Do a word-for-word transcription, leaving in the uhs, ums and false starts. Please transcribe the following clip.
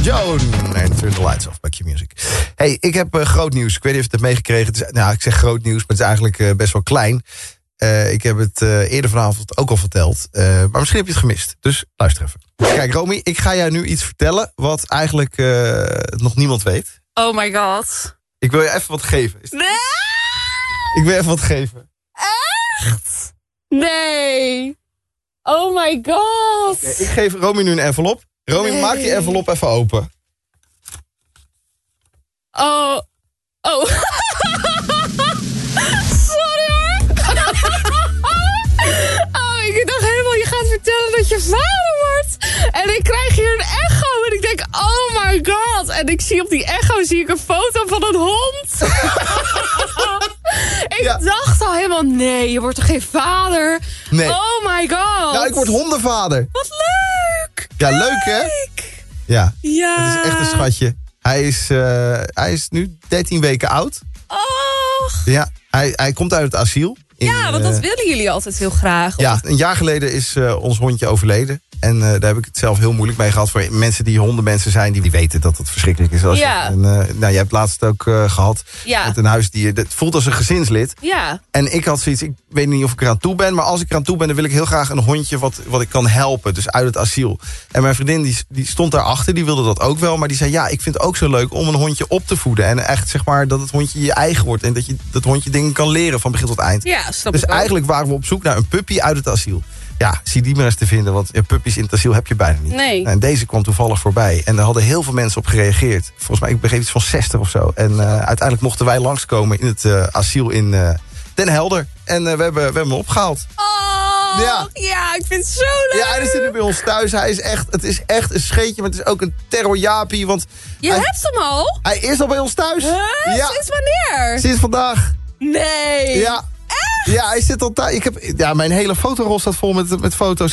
Joan en Turn the Lights Off bij Q-Music. Hey, ik heb uh, groot nieuws. Ik weet niet of je het hebt meegekregen. Het is, nou, ik zeg groot nieuws, maar het is eigenlijk uh, best wel klein. Uh, ik heb het uh, eerder vanavond ook al verteld. Uh, maar misschien heb je het gemist. Dus luister even. Kijk, Romy, ik ga jou nu iets vertellen wat eigenlijk uh, nog niemand weet. Oh my god. Ik wil je even wat geven. Is... Nee! Ik wil je even wat geven. Echt? Nee. Oh my god. Okay, ik geef Romy nu een envelop. Romy, nee. Maak je envelop even open. Oh. Oh. Sorry hoor. Oh, ik dacht helemaal, je gaat vertellen dat je vader wordt. En ik krijg hier een echo. En ik denk, oh my god. En ik zie op die echo zie ik een foto van een hond. Ik ja. dacht al helemaal, nee, je wordt toch geen vader? Nee. Oh my god. Ja, ik word hondenvader. Wat leuk. Ja, Kijk. leuk hè? Ja. Ja. Het is echt een schatje. Hij is, uh, hij is nu dertien weken oud. Och. Ja, hij, hij komt uit het asiel. In, ja, want dat uh, willen jullie altijd heel graag. Ja, een jaar geleden is uh, ons hondje overleden. En uh, daar heb ik het zelf heel moeilijk mee gehad. Voor mensen die hondenmensen zijn, die weten dat het verschrikkelijk is. Als ja. je, en, uh, nou, jij hebt laatst ook uh, gehad ja. met een huisdier. Het voelt als een gezinslid. Ja. En ik had zoiets, ik weet niet of ik eraan toe ben. Maar als ik eraan toe ben, dan wil ik heel graag een hondje wat, wat ik kan helpen. Dus uit het asiel. En mijn vriendin die, die stond daarachter, die wilde dat ook wel. Maar die zei, ja, ik vind het ook zo leuk om een hondje op te voeden. En echt, zeg maar, dat het hondje je eigen wordt. En dat je dat hondje dingen kan leren van begin tot eind. Ja, snap dus ik eigenlijk ook. Waren we op zoek naar een puppy uit het asiel. Ja, zie die maar eens te vinden, want ja, puppies in het asiel heb je bijna niet. Nee. En deze kwam toevallig voorbij. En daar hadden heel veel mensen op gereageerd. Volgens mij, ik begreep iets van zestig of zo. En uh, uiteindelijk mochten wij langskomen in het uh, asiel in uh, Den Helder. En uh, we, hebben, we hebben hem opgehaald. Oh, ja. ja, ik vind het zo leuk. Ja, hij zit nu bij ons thuis. Hij is echt, het is echt een scheetje, maar het is ook een terrorjapie. Want je hij, hebt hem al? Hij is al bij ons thuis. Huh? Ja. Sinds wanneer? Sinds vandaag. Nee. Ja. Echt? Ja, hij zit al thuis. Ik heb, ja, mijn hele fotorol staat vol met, met foto's.